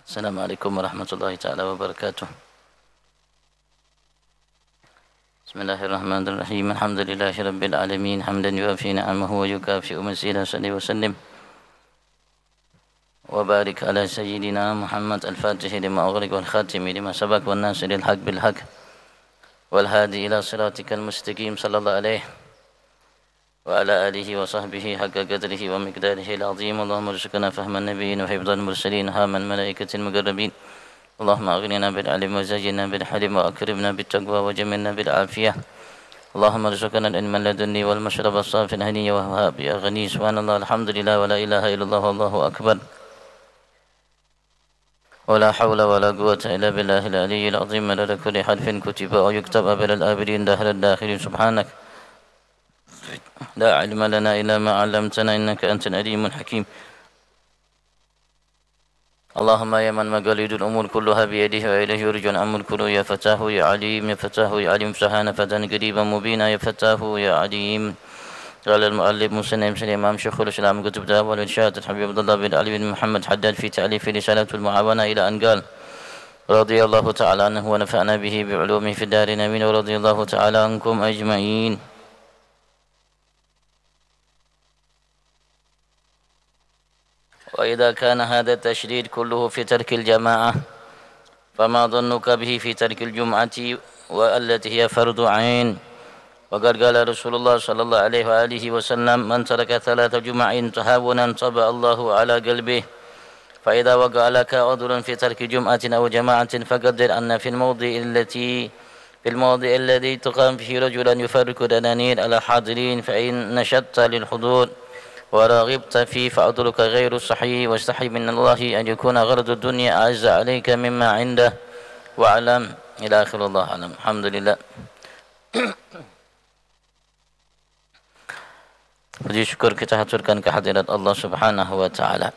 Assalamualaikum warahmatullahi taala wabarakatuh. Bismillahirrahmanirrahim. Alhamdulillahirabbil alamin. Hamdan yuafi ni'amahu wa yukafi'u mazidah. Salli wa sallim wa barik ala sayyidina Muhammad al-Fatih lima ughliq wal khatimi lima sabaq wan nasiril haq bil haq wal hadi ila siratikal mustaqim sallallahu alaihi wa ala alihi wa sahbihi haqqa qadrihi wa miqdarihi al-azim. Allahumma rzuqna fahman nabiyyin wa hifdhal mursalin haman malaikatil muqarrabin. اللهم أغننا بالعلم وزينا بالحلم وأكرمنا بالتقوى وجملنا بالعافية. اللهم ارزقنا العلم اللدني والمشرب الصافي الهني وهاب يا غني. سبحان الله الحمد لله ولا إله إلا الله والله أكبر ولا حول ولا قوة إلا بالله العلي العظيم. مدد كل حرف كتب أو يكتب أبد الآبدين دهر الداخلين. سبحانك لا علم لنا إلا ما علمتنا إنك أنت العليم الحكيم. اللهم يا من مقاليد الأمور كلها بيده وإليه يرجع الأمر كله. يا فتاه يا عليم يا فتاه يا عليم. سبحان فتان قريبا مبينا. يا فتاه يا عليم. قال المؤلف مسلم إمام شيخ الإسلام كتب داب والإرشاد الحبيب عبد الله بن علي بن محمد حداد في تأليف رسالة المعاونة إلى أن قال رضي الله تعالى عنه ونفعنا به بعلومه في الدارين آمين. ورضي الله تعالى عنكم أجمعين. وإذا كان هذا التشديد كله في ترك الجماعة فما ظنك به في ترك الجمعة والتي هي فرض عين؟ وقد قال رسول الله صلى الله عليه وآله وسلم من ترك 3 جمع تهاونا طبع الله على قلبه. فإذا وقع لك عذر في ترك جمعة أو جماعة فقدر أن في الموضع الذي تقام فيه رجلا يفرق دنانير على حاضرين فإن نشدت للحضور ورغبت فيه فأدرك غير صحيح واستحي من الله أن يكون غرض الدنيا أعز عليك مما عنده وأعلم إلى آخر. الله أعلم. الحمد لله. Puji syukur kita haturkan kehadirat Allah Subhanahu wa taala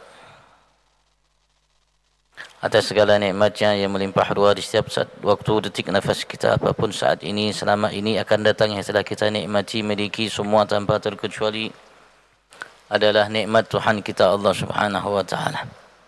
atas segala nikmatnya yang melimpah ruah di setiap saat, waktu, detik, nafas kita apapun saat ini, selama ini, akan datang yang telah kita nikmati, miliki semua tanpa terkecuali adalah nikmat Tuhan kita Allah Subhanahu wa taala.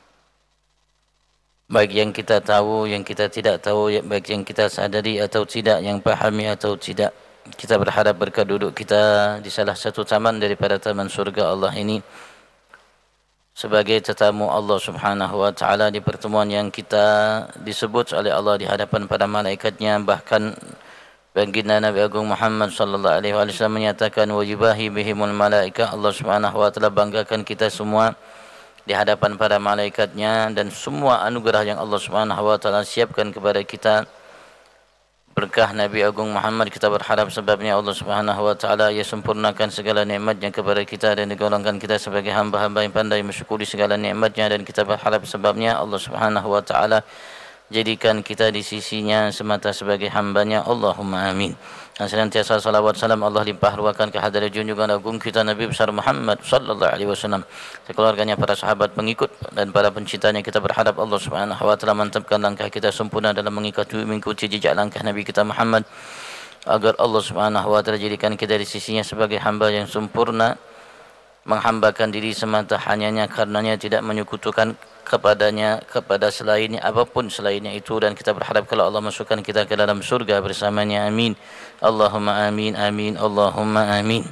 Baik yang kita tahu, yang kita tidak tahu, baik yang kita sadari atau tidak, yang pahami atau tidak. Kita berharap berkat duduk kita di salah satu taman daripada taman surga Allah ini sebagai tetamu Allah Subhanahu wa taala di pertemuan yang kita disebut oleh Allah di hadapan para malaikatnya. Bahkan baginda Nabi Agung Muhammad sallallahu alaihi wasallam menyatakan wa yubahi bihimul malaika. Allah Subhanahu wa taala banggakan kita semua di hadapan para malaikatnya dan semua anugerah yang Allah Subhanahu wa taala siapkan kepada kita. Berkah Nabi Agung Muhammad kita berharap sebabnya Allah Subhanahu wa taala ia sempurnakan segala nikmatnya kepada kita dan digolongkan kita sebagai hamba-hamba yang pandai mensyukuri segala nikmatnya, dan kita berharap sebabnya Allah Subhanahu wa taala jadikan kita di sisinya semata sebagai hambanya. Allahumma amin. Dan senantiasa salawat salam Allah limpah ruahkan kehadirat junjungan agung kita Nabi besar Muhammad sallallahu alaihi wasallam, keluarganya, para sahabat, pengikut dan para pencintanya. Kita berharap Allah Subhanahu wa taala mantapkan langkah kita sempurna dalam mengikuti jejak langkah Nabi kita Muhammad, agar Allah Subhanahu wa taala jadikan kita di sisinya sebagai hamba yang sempurna, menghambakan diri semata hanyanya karenanya, tidak menyekutukan kepadanya kepada selainnya apapun selainnya itu. Dan kita berharap kalau Allah masukkan kita ke dalam surga bersamanya. Amin. Allahumma amin. Amin. Allahumma amin.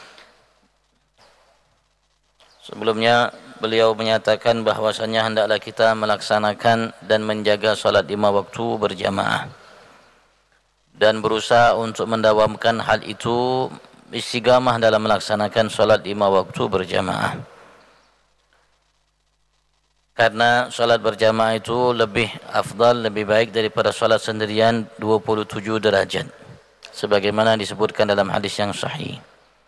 Sebelumnya beliau menyatakan bahwasanya hendaklah kita melaksanakan dan menjaga salat 5 waktu berjamaah dan berusaha untuk mendawamkan hal itu, istiqamah dalam melaksanakan salat 5 waktu berjamaah. Karena salat berjamaah itu lebih afdal, lebih baik daripada salat sendirian 27 derajat, sebagaimana disebutkan dalam hadis yang sahih.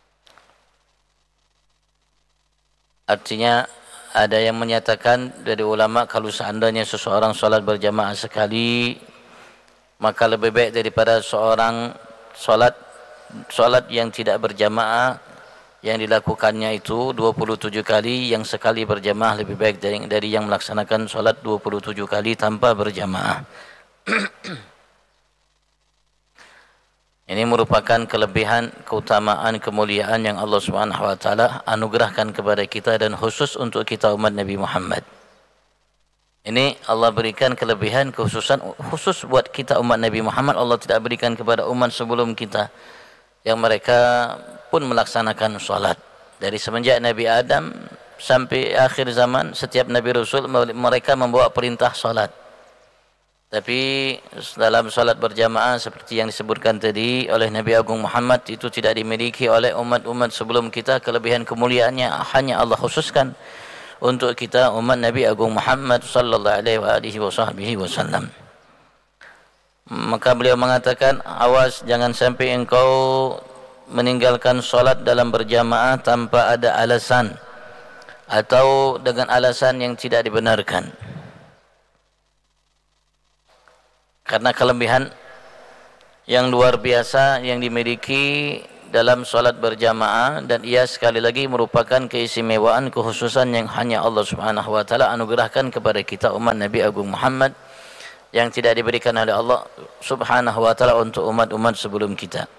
Artinya ada yang menyatakan dari ulama kalau seandainya seseorang salat berjamaah sekali, maka lebih baik daripada seorang salat yang tidak berjamaah yang dilakukannya itu 27 kali, yang sekali berjamaah lebih baik dari yang melaksanakan salat 27 kali tanpa berjamaah. Ini merupakan kelebihan, keutamaan, kemuliaan yang Allah Subhanahu wa taala anugerahkan kepada kita dan khusus untuk kita umat Nabi Muhammad. Ini Allah berikan kelebihan, khususan khusus buat kita umat Nabi Muhammad. Allah tidak berikan kepada umat sebelum kita, yang mereka pun melaksanakan solat. Dari semenjak Nabi Adam sampai akhir zaman, setiap Nabi Rasul mereka membawa perintah solat. Tapi dalam solat berjamaah seperti yang disebutkan tadi oleh Nabi Agung Muhammad, itu tidak dimiliki oleh umat-umat sebelum kita. Kelebihan kemuliaannya hanya Allah khususkan untuk kita umat Nabi Agung Muhammad sallallahu alaihi wasallam. Maka beliau mengatakan, awas jangan sampai engkau meninggalkan solat dalam berjamaah tanpa ada alasan atau dengan alasan yang tidak dibenarkan. Karena kelebihan yang luar biasa yang dimiliki dalam solat berjamaah, dan ia sekali lagi merupakan keistimewaan, kekhususan yang hanya Allah Subhanahu wa taala anugerahkan kepada kita umat Nabi Agung Muhammad, yang tidak diberikan oleh Allah Subhanahu wa taala untuk umat-umat sebelum kita.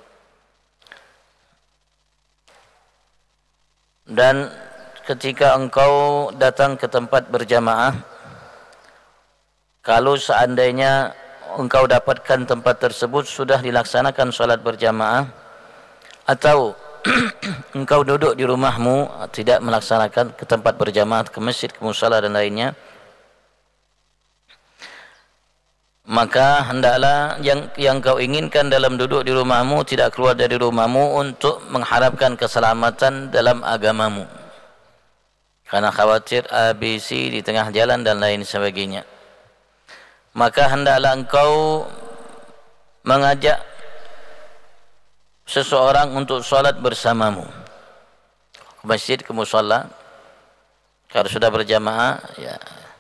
Dan ketika engkau datang ke tempat berjamaah, kalau seandainya engkau dapatkan tempat tersebut sudah dilaksanakan solat berjamaah, atau engkau duduk di rumahmu tidak melaksanakan ke tempat berjamaah, ke masjid, ke musala dan lainnya, maka hendaklah yang kau inginkan dalam duduk di rumahmu tidak keluar dari rumahmu untuk mengharapkan keselamatan dalam agamamu, karena khawatir ABC di tengah jalan dan lain sebagainya. Maka hendaklah engkau mengajak seseorang untuk solat bersamamu ke masjid, ke musalla. Kalau sudah berjamaah, ya,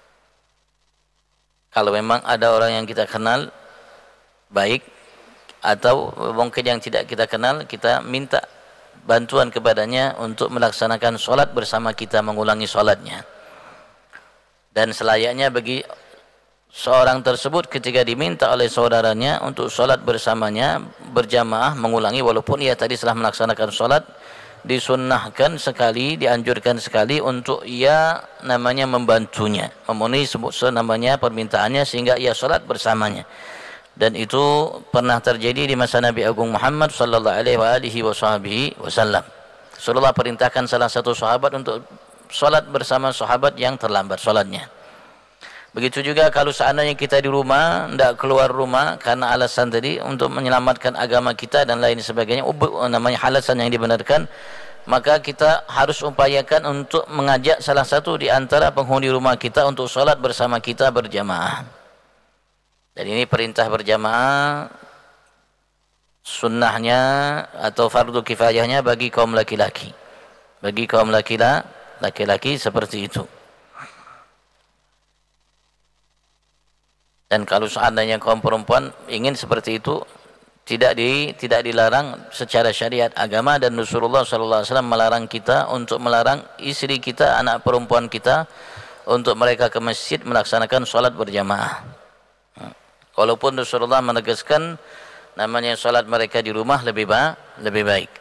kalau memang ada orang yang kita kenal baik, atau mungkin yang tidak kita kenal, kita minta bantuan kepadanya untuk melaksanakan solat bersama kita, mengulangi solatnya. Dan selayaknya bagi seorang tersebut ketika diminta oleh saudaranya untuk solat bersamanya berjamaah, mengulangi, walaupun ia tadi telah melaksanakan solat, disunnahkan sekali, dianjurkan sekali untuk ia namanya membantunya, memenuhi namanya permintaannya, sehingga ia solat bersamanya. Dan itu pernah terjadi di masa Nabi Agung Muhammad sallallahu alaihi wasallam. Rasulullah perintahkan salah satu sahabat untuk solat bersama sahabat yang terlambat solatnya. Begitu juga kalau seandainya kita di rumah, tidak keluar rumah karena alasan tadi untuk menyelamatkan agama kita dan lain sebagainya, namanya alasan yang dibenarkan, maka kita harus upayakan untuk mengajak salah satu di antara penghuni rumah kita untuk solat bersama kita berjamaah. Dan ini perintah berjamaah sunnahnya atau fardu kifayahnya bagi kaum laki-laki. Bagi kaum laki-laki seperti itu. Dan kalau seandainya kaum perempuan ingin seperti itu, tidak dilarang secara syariat agama, dan Rasulullah sallallahu alaihi wasallam melarang kita untuk melarang istri kita, anak perempuan kita, untuk mereka ke masjid melaksanakan salat berjamaah. Walaupun Rasulullah menegaskan namanya salat mereka di rumah lebih baik.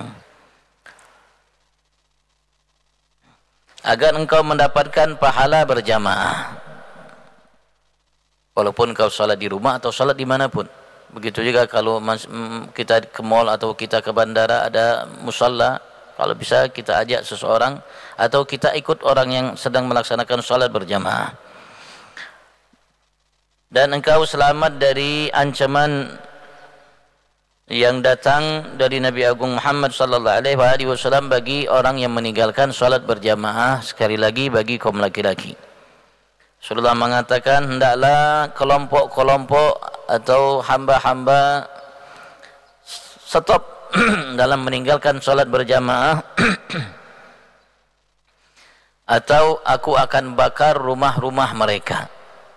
Agar engkau mendapatkan pahala berjamaah. Walaupun kau salat di rumah atau salat dimanapun. Begitu juga kalau kita ke mall atau kita ke bandara ada musalla, kalau bisa kita ajak seseorang atau kita ikut orang yang sedang melaksanakan salat berjamaah. Dan engkau selamat dari ancaman yang datang dari Nabi Agung Muhammad sallallahu alaihi wasallam bagi orang yang meninggalkan salat berjamaah, sekali lagi bagi kaum laki-laki. Rasulullah mengatakan, hendaklah kelompok-kelompok atau hamba-hamba stop dalam meninggalkan salat berjamaah atau aku akan bakar rumah-rumah mereka.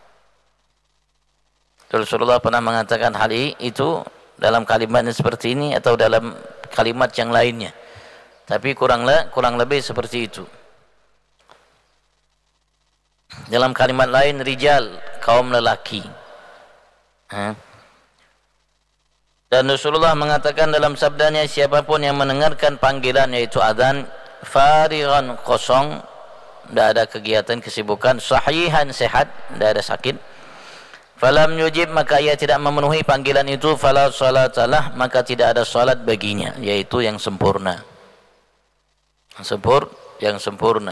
Rasulullah pernah mengatakan hal itu dalam kalimat seperti ini atau dalam kalimat yang lainnya, tapi kurang lebih seperti itu. Dalam kalimat lain, rijal, kaum lelaki. Dan Rasulullah mengatakan dalam sabdanya, siapapun yang mendengarkan panggilan yaitu adzan, farighan, kosong, tidak ada kegiatan kesibukan, sahihan sehat, tidak ada sakit. Falam yujib, maka ia tidak memenuhi panggilan itu, fala salatalah, maka tidak ada salat baginya, yaitu yang sempurna. Yang sempurna.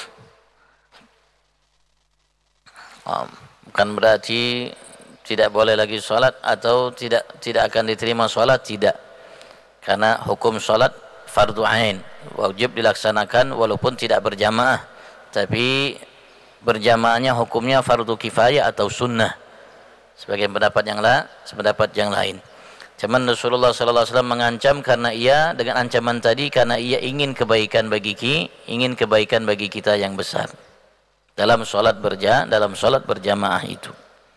Bukan berarti tidak boleh lagi salat atau tidak akan diterima salat, tidak. Karena hukum salat fardu ain, wajib dilaksanakan walaupun tidak berjamaah, tapi berjamaahnya hukumnya fardu kifayah atau sunnah, sebagai pendapat yang lain. Cuman Rasulullah sallallahu alaihi wasallam mengancam karena ia dengan ancaman tadi, karena ia ingin kebaikan bagi kita yang besar dalam salat berjamaah itu.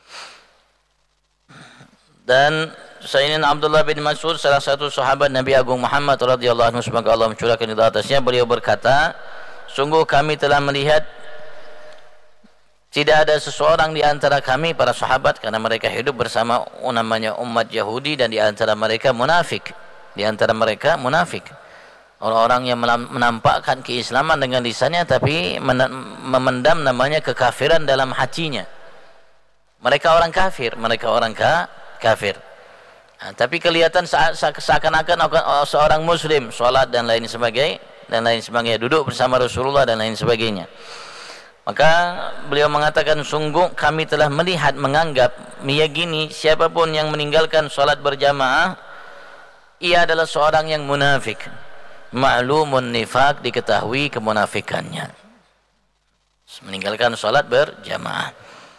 Dan Sayyidina Abdullah bin Mas'ud, salah satu sahabat Nabi Agung Muhammad radhiyallahu anhu, semoga Allah mencurahkan ridha atasnya, beliau berkata, sungguh kami telah melihat tidak ada seseorang di antara kami, para sahabat, karena mereka hidup bersama namanya umat Yahudi, dan di antara mereka munafik. Orang-orang yang menampakkan keislaman dengan lisannya, tapi memendam namanya kekafiran dalam hatinya. Mereka orang kafir. Tapi kelihatan seakan-akan seorang muslim, sholat dan lain sebagainya, duduk bersama Rasulullah dan lain sebagainya. Maka beliau mengatakan, sungguh kami telah melihat, menganggap, meyakini siapapun yang meninggalkan sholat berjamaah, ia adalah seorang yang munafik. Ma'lumun nifaq, diketahui kemunafikannya, meninggalkan sholat berjamaah.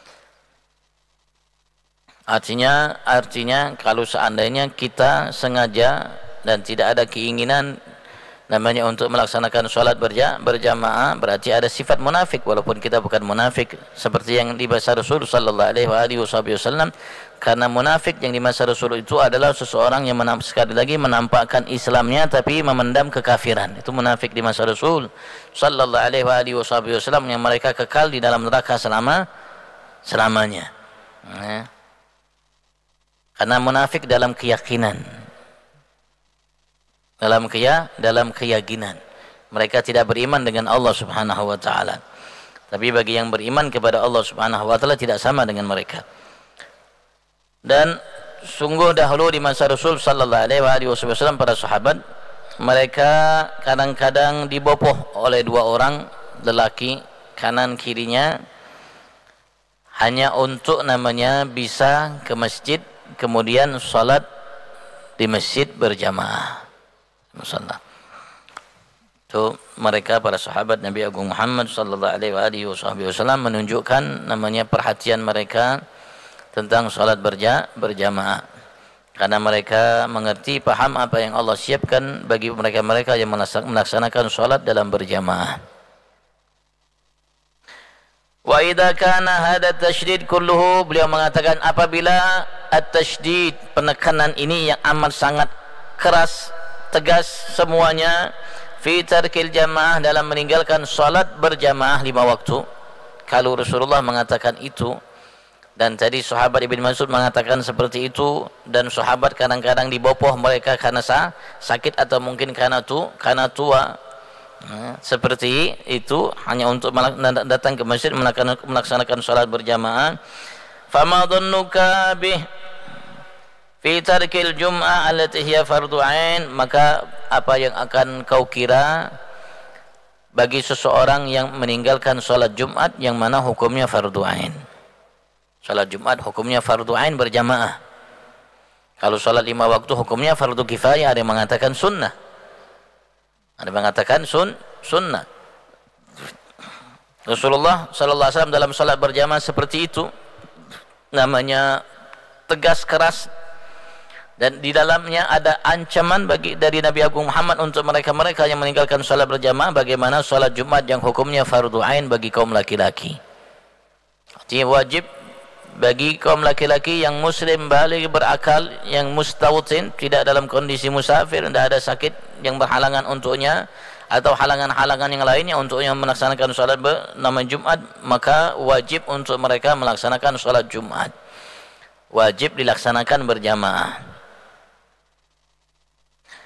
Artinya kalau seandainya kita sengaja dan tidak ada keinginan namanya untuk melaksanakan sholat berjamaah, berarti ada sifat munafik, walaupun kita bukan munafik seperti yang di masa Rasul sallallahu alaihi wasallam. Karena munafik yang di masa Rasul itu adalah seseorang yang sekali lagi menampakkan Islamnya tapi memendam kekafiran. Itu munafik di masa Rasul sallallahu alaihi wasallam, yang mereka kekal di dalam neraka selamanya. Karena munafik dalam keyakinan, dalam keyakinan mereka tidak beriman dengan Allah Subhanahu wa taala. Tapi bagi yang beriman kepada Allah Subhanahu wa taala tidak sama dengan mereka. Dan sungguh dahulu di masa Rasul sallallahu alaihi wasallam, para sahabat mereka kadang-kadang dibopoh oleh dua orang lelaki kanan kirinya, hanya untuk namanya bisa ke masjid, kemudian salat di masjid berjamaah. Masalah itu mereka, para sahabat Nabi Agung Muhammad sallallahu alaihi wasallam, menunjukkan namanya perhatian mereka tentang salat berjamaah, karena mereka mengerti, paham apa yang Allah siapkan bagi mereka-mereka yang melaksanakan salat dalam berjamaah. Wa idza kana hada tasydid kulluhu, beliau mengatakan apabila at-tasydid, penekanan ini yang amat sangat keras, tegas semuanya, fi tarkil jamaah, dalam meninggalkan salat berjamaah 5 waktu. Kalau Rasulullah mengatakan itu, dan tadi sahabat Ibn Mas'ud mengatakan seperti itu, dan sahabat kadang-kadang dibopoh mereka karena sakit atau mungkin karena tua. Seperti itu, hanya untuk datang ke masjid melaksanakan salat berjamaah. Fama dhannuka bih fi tarkil jum'ah allati hiya fardhu ain, maka apa yang akan kau kira bagi seseorang yang meninggalkan salat Jumat yang mana hukumnya fardhu ain. Salat Jumat hukumnya fardhu ain berjamaah. Kalau salat 5 waktu hukumnya fardhu kifayah, ada yang mengatakan sunnah. Ada mengatakan sunnah. Rasulullah sallallahu alaihi wasallam dalam salat berjamaah seperti itu, namanya tegas, keras, dan di dalamnya ada ancaman dari Nabi Agung Muhammad untuk mereka-mereka yang meninggalkan salat berjamaah, bagaimana salat Jumat yang hukumnya fardu ain bagi kaum laki-laki. Artinya wajib bagi kaum laki-laki yang muslim, baligh, berakal, yang mustawtin, tidak dalam kondisi musafir, tidak ada sakit yang berhalangan untuknya atau halangan-halangan yang lainnya untuknya melaksanakan salat nama Jumat, maka wajib untuk mereka melaksanakan salat Jumat, wajib dilaksanakan berjamaah.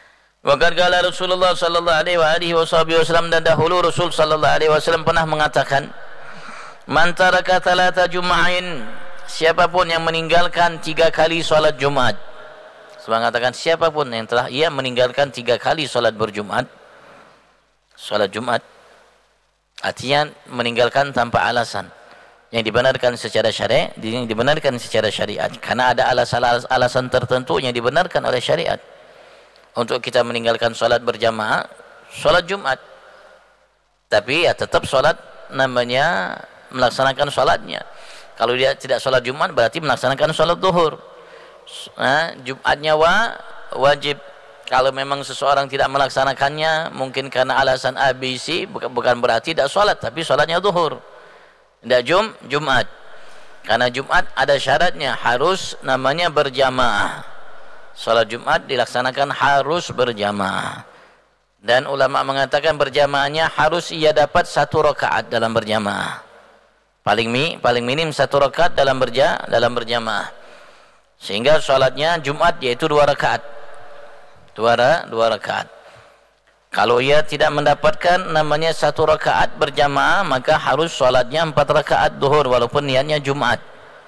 Wa qad qala Rasulullah sallallahu alaihi wasallam, dan dahulu Rasul sallallahu alaihi wasallam pernah mengatakan, man taraka thalatha jum'ain, siapapun yang meninggalkan 3 kali solat Jumat. Sebab mengatakan siapapun yang telah ia meninggalkan 3 kali solat berjumat, solat Jumat, artinya meninggalkan tanpa alasan yang dibenarkan secara syariat, yang dibenarkan secara syariat, karena ada alasan tertentu yang dibenarkan oleh syariat untuk kita meninggalkan solat berjamaah, solat Jumat. Tapi ya tetap solat, namanya melaksanakan solatnya. Kalau dia tidak solat Jumat berarti melaksanakan solat zuhur. Jumatnya wajib. Kalau memang seseorang tidak melaksanakannya mungkin karena alasan ABC, bukan berarti tidak solat, tapi solatnya zuhur, tidak Jumat. Karena Jumat ada syaratnya, harus namanya berjamaah. Solat Jumat dilaksanakan harus berjamaah. Dan ulama mengatakan berjamaahnya harus ia dapat 1 rakaat dalam berjamaah. Paling minim 1 rakaat dalam berjamaah. Sehingga solatnya Jumat yaitu 2 rakaat. 2 rakaat. Kalau ia tidak mendapatkan namanya 1 rakaat berjamaah, maka harus solatnya 4 rakaat zuhur walaupun niatnya Jumat.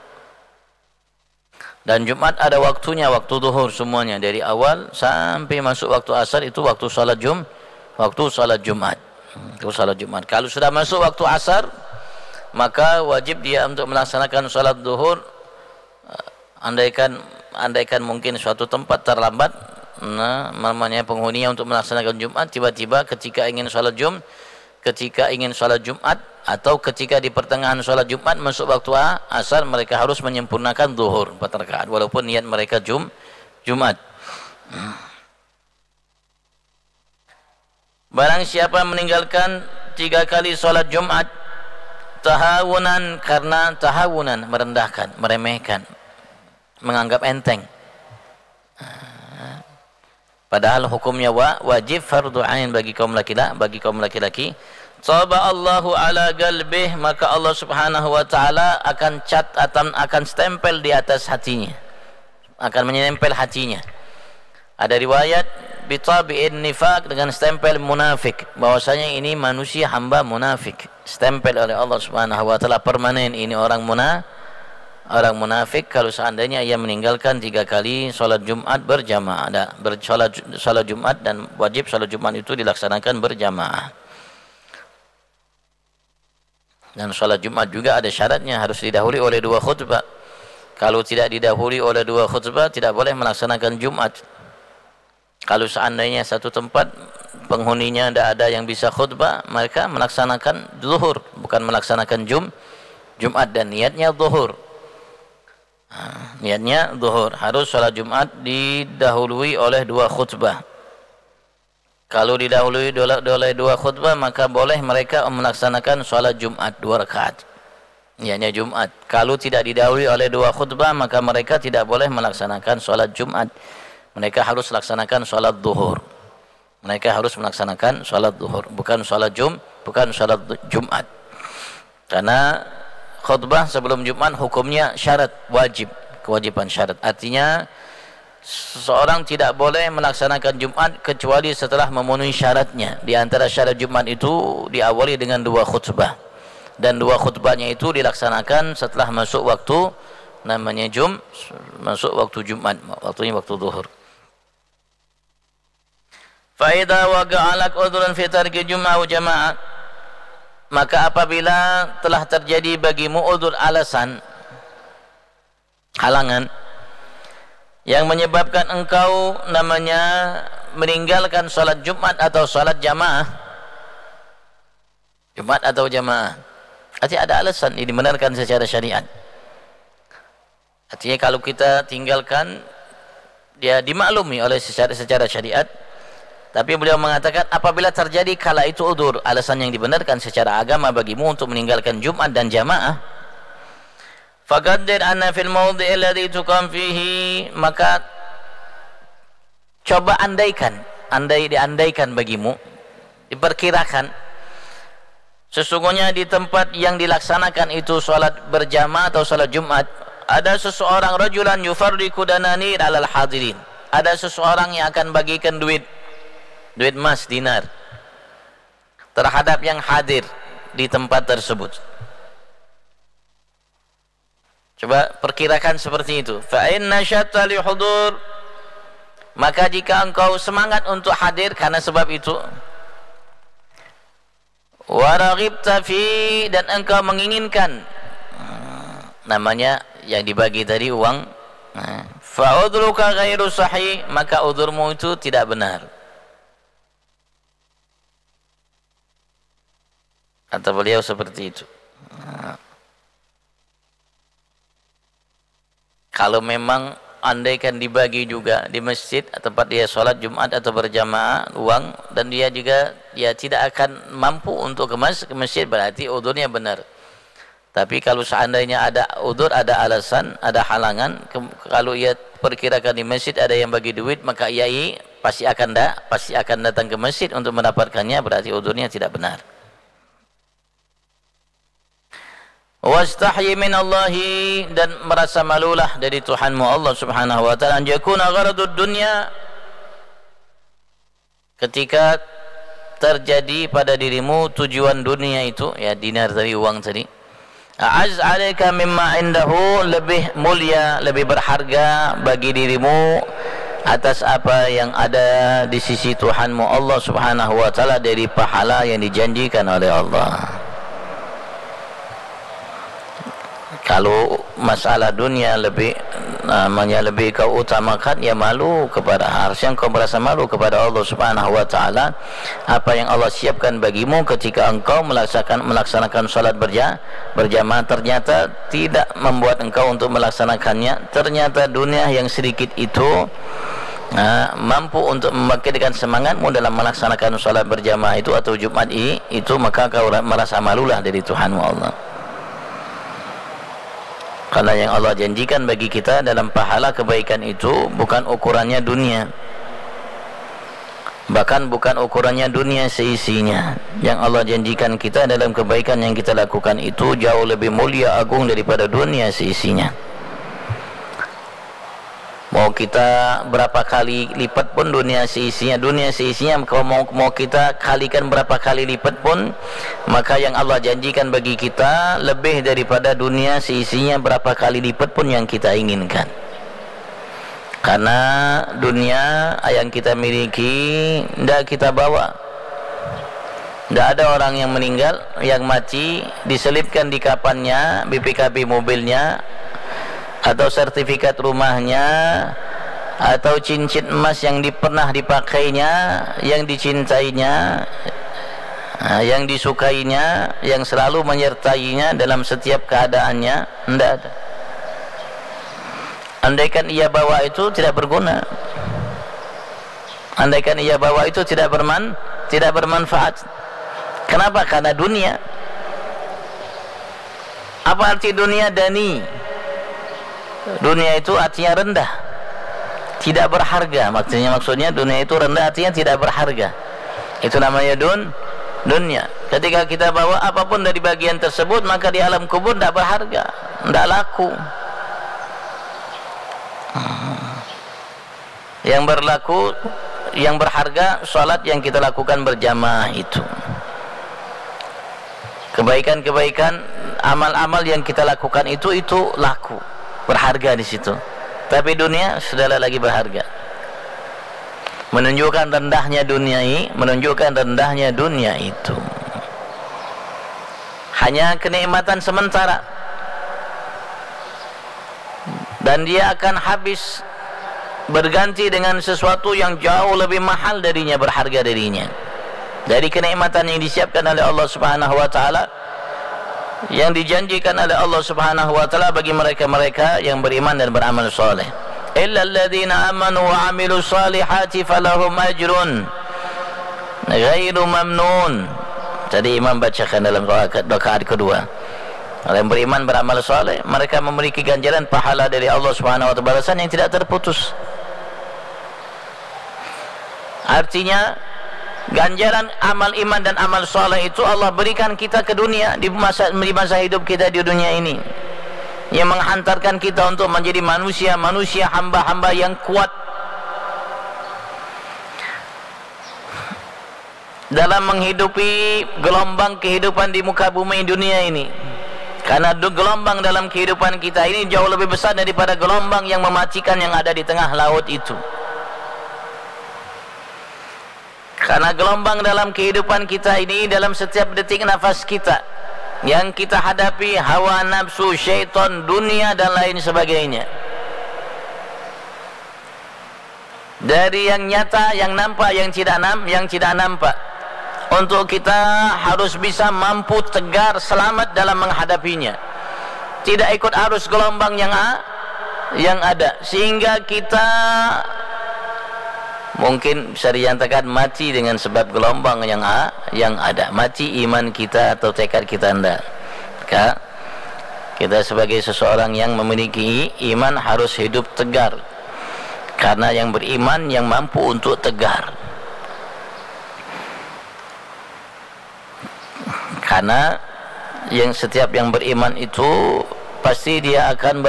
Dan Jumat ada waktunya, waktu zuhur semuanya, dari awal sampai masuk waktu asar itu waktu solat Jumat. Itu solat Jumat. Kalau sudah masuk waktu asar, maka wajib dia untuk melaksanakan solat zuhur. Andaikan mungkin suatu tempat terlambat, namanya penghuninya untuk melaksanakan Jumat, tiba-tiba ketika ingin sholat Jumat atau ketika di pertengahan sholat Jumat masuk waktu asar, mereka harus menyempurnakan zuhur 4 rakaat walaupun niat mereka Jumat. Barang siapa meninggalkan 3 kali sholat Jumat tahawunan, karena tahawunan merendahkan, meremehkan, menganggap enteng, padahal hukumnya wajib fardu ain bagi kaum laki-laki, Taba Allahu ala qalbih, maka Allah Subhanahu wa taala akan akan stempel di atas hatinya, akan menempel hatinya. Ada riwayat bitabi'in nifaq, dengan stempel munafik, bahwasanya ini manusia hamba munafik, stempel oleh Allah Subhanahu wa taala permanen, ini orang munafik kalau seandainya ia meninggalkan 3 kali solat Jumat berjamaah. Solat Jumat dan wajib solat Jumat itu dilaksanakan berjamaah. Dan solat Jumat juga ada syaratnya, harus didahului oleh 2 khutbah. Kalau tidak didahului oleh 2 khutbah, tidak boleh melaksanakan Jumat. Kalau seandainya satu tempat penghuninya tidak ada yang bisa khutbah, mereka melaksanakan zuhur, bukan melaksanakan Jumat, dan niatnya zuhur. Niatnya zuhur, harus sholat Jumat didahului oleh 2 khutbah. Kalau didahului oleh 2 khutbah, maka boleh mereka melaksanakan sholat Jumat 2 rakaat, niatnya Jumat. Kalau tidak didahului oleh 2 khutbah, maka mereka tidak boleh melaksanakan sholat Jumat, mereka harus melaksanakan sholat zuhur. Mereka harus melaksanakan sholat zuhur, bukan sholat Jumat. Karena khutbah sebelum Jumat hukumnya syarat, wajib, kewajiban syarat. Artinya seseorang tidak boleh melaksanakan Jumat kecuali setelah memenuhi syaratnya. Di antara syarat Jumat itu diawali dengan 2 khutbah, dan 2 khutbahnya itu dilaksanakan setelah masuk waktu namanya masuk waktu Jumat, waktunya waktu zuhur. Fa idza waqa'a lak udhrun fi tarki jum'ah wa jama'ah, maka apabila telah terjadi bagimu udzur, alasan, halangan yang menyebabkan engkau namanya meninggalkan salat Jumat atau salat jamaah, Jumat atau jamaah, artinya ada alasan ini dibenarkan secara syariat. Artinya kalau kita tinggalkan, dia dimaklumi oleh secara syariat. Tapi beliau mengatakan apabila terjadi kala itu udzur, alasan yang dibenarkan secara agama bagimu untuk meninggalkan Jumat dan jamaah, faqaddir anna fil mawdhi' alladhi tuqam fihi, maka coba diandaikan bagimu, diperkirakan sesungguhnya di tempat yang dilaksanakan itu salat berjamaah atau salat Jumat, ada seseorang, rajulan yufarriqu dananir alal hadirin, ada seseorang yang akan bagikan duit duit emas dinar terhadap yang hadir di tempat tersebut. Coba perkirakan seperti itu. Fa in nashatta li hudur, maka jika engkau semangat untuk hadir karena sebab itu, wa raghibta fi, dan engkau menginginkan, namanya yang dibagi tadi uang, fa udruka ghairu sahih, maka udurmu itu tidak benar. Kata beliau seperti itu. Kalau memang andaikan dibagi juga di masjid tempat dia sholat Jumat atau berjamaah uang, dan dia juga tidak akan mampu untuk ke masjid, berarti udurnya benar. Tapi kalau seandainya ada udur, ada alasan, ada halangan, kalau ia perkirakan di masjid ada yang bagi duit, maka ia pasti akan datang ke masjid untuk mendapatkannya, berarti udurnya tidak benar. Wastahyi min Allahi, dan merasa malulah dari Tuhanmu Allah subhanahu wa ta'ala, an yakuna gharadud dunya, ketika terjadi pada dirimu tujuan dunia itu, ya dinar tadi, uang tadi, a'az alaika mimma indahu, lebih mulia, lebih berharga bagi dirimu atas apa yang ada di sisi Tuhanmu Allah subhanahu wa ta'ala dari pahala yang dijanjikan oleh Allah. Kalau masalah dunia lebih kau utamakan, ya malu kepada, harusnya kau merasa malu kepada Allah subhanahu wa ta'ala apa yang Allah siapkan bagimu ketika engkau melaksanakan salat berjamaah, ternyata tidak membuat engkau untuk melaksanakannya, ternyata dunia yang sedikit itu mampu untuk membangkitkan semangatmu dalam melaksanakan salat berjamaah itu atau Jumat itu, maka kau merasa malulah dari Tuhanmu Allah. Karena yang Allah janjikan bagi kita dalam pahala kebaikan itu bukan ukurannya dunia, bahkan bukan ukurannya dunia seisinya. Yang Allah janjikan kita dalam kebaikan yang kita lakukan itu jauh lebih mulia, agung daripada dunia seisinya. Mau kita berapa kali lipat pun dunia seisinya, kalau mau kita kalikan berapa kali lipat pun, maka yang Allah janjikan bagi kita lebih daripada dunia seisinya berapa kali lipat pun yang kita inginkan. Karena dunia yang kita miliki tidak kita bawa. Tidak ada orang yang meninggal, yang mati diselipkan di kapannya BPKB mobilnya, atau sertifikat rumahnya, atau cincin emas yang pernah dipakainya, yang dicintainya, yang disukainya, yang selalu menyertainya dalam setiap keadaannya, tidak ada. Andaikan ia bawa itu tidak berguna, andaikan ia bawa itu tidak bermanfaat. Kenapa? Karena dunia. Apa arti dunia? Dani. Dunia itu artinya rendah, tidak berharga. Maksudnya dunia itu rendah, artinya tidak berharga. Itu namanya dunia. Ketika kita bawa apapun dari bagian tersebut, maka di alam kubur tidak berharga, tidak laku. Yang berlaku, yang berharga, salat yang kita lakukan berjamaah itu, kebaikan-kebaikan, amal-amal yang kita lakukan itu laku, berharga di situ. Tapi dunia sudahlah lagi berharga. Menunjukkan rendahnya dunia itu. Hanya kenikmatan sementara, dan dia akan habis, berganti dengan sesuatu yang jauh lebih mahal darinya, berharga darinya, dari kenikmatan yang disiapkan oleh Allah subhanahu wa ta'ala, yang dijanjikan oleh Allah subhanahu wa ta'ala bagi mereka-mereka yang beriman dan beramal soleh. Illa alladhina amanu wa amilu salihati falahum ajrun ghairu mamnun. Tadi imam bacakan dalam rakaat kedua, orang yang beriman beramal soleh, mereka memiliki ganjaran pahala dari Allah subhanahu wa ta'ala, balasan yang tidak terputus. Artinya ganjaran amal iman dan amal soleh itu Allah berikan kita ke dunia, di masa hidup kita di dunia ini, yang menghantarkan kita untuk menjadi manusia hamba-hamba yang kuat. dalam menghidupi gelombang kehidupan di muka bumi dunia ini. Karena gelombang dalam kehidupan kita ini jauh lebih besar daripada gelombang yang memacikan yang ada di tengah laut itu. Karena gelombang dalam kehidupan kita ini, dalam setiap detik nafas kita, yang kita hadapi hawa nafsu, syaitan, dunia dan lain sebagainya. Dari yang nyata, yang nampak, yang tidak nampak. Untuk kita harus bisa mampu tegar, selamat dalam menghadapinya. Tidak ikut arus gelombang yang ada, sehingga kita mungkin bisa dinyatakan mati dengan sebab gelombang yang ada. Mati iman kita atau tekad kita anda. Maka kita sebagai seseorang yang memiliki iman harus hidup tegar. Karena yang beriman yang mampu untuk tegar. Karena setiap yang beriman itu pasti dia akan